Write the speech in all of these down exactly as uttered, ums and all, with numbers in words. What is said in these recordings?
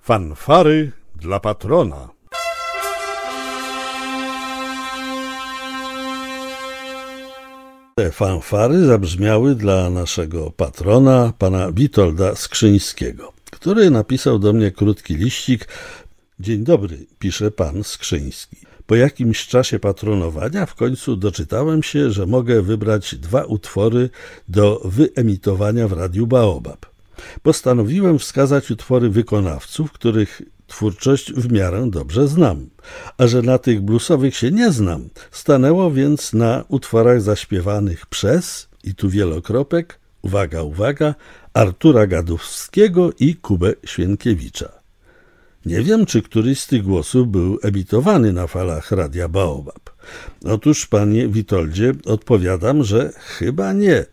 Fanfary dla patrona. Te fanfary zabrzmiały dla naszego patrona, pana Witolda Skrzyńskiego, który napisał do mnie krótki liścik. Dzień dobry, pisze pan Skrzyński. Po jakimś czasie patronowania w końcu doczytałem się, że mogę wybrać dwa utwory do wyemitowania w Radiu Baobab. Postanowiłem wskazać utwory wykonawców, których twórczość w miarę dobrze znam, a że na tych bluesowych się nie znam, stanęło więc na utworach zaśpiewanych przez, i tu wielokropek, uwaga, uwaga, Artura Gadowskiego i Kubę Świękiewicza. Nie wiem, czy któryś z tych głosów był emitowany na falach Radia Baobab. Otóż, panie Witoldzie, odpowiadam, że chyba nie.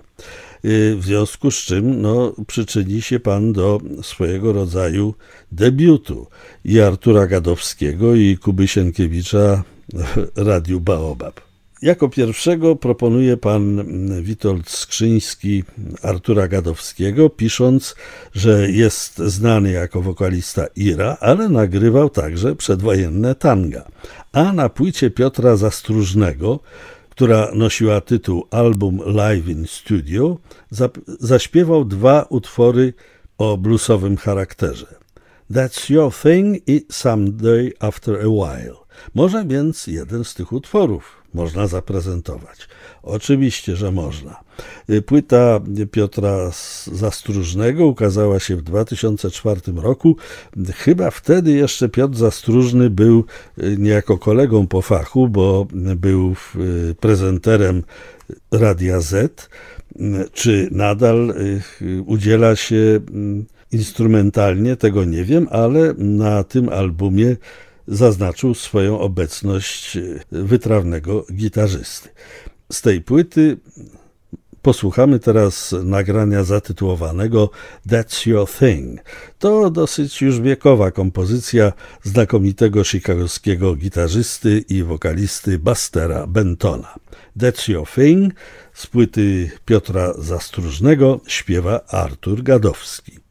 W związku z czym no, przyczyni się pan do swojego rodzaju debiutu i Artura Gadowskiego, i Kuby Sienkiewicza w Radiu Baobab. Jako pierwszego proponuje pan Witold Skrzyński Artura Gadowskiego, pisząc, że jest znany jako wokalista Ira, ale nagrywał także przedwojenne tanga. A na płycie Piotra Zastróżnego, która nosiła tytuł Album Live in Studio, zaśpiewał dwa utwory o bluesowym charakterze. That's Your Thing i Someday After a While. Może więc jeden z tych utworów można zaprezentować. Oczywiście, że można. Płyta Piotra Zastróżnego ukazała się w dwa tysiące czwartym roku. Chyba wtedy jeszcze Piotr Zastróżny był niejako kolegą po fachu, bo był prezenterem Radia Z. Czy nadal udziela się instrumentalnie, tego nie wiem, ale na tym albumie zaznaczył swoją obecność wytrawnego gitarzysty. Z tej płyty posłuchamy teraz nagrania zatytułowanego That's Your Thing. To dosyć już wiekowa kompozycja znakomitego chicagowskiego gitarzysty i wokalisty Bustera Bentona. That's Your Thing z płyty Piotra Zastróżnego śpiewa Artur Gadowski.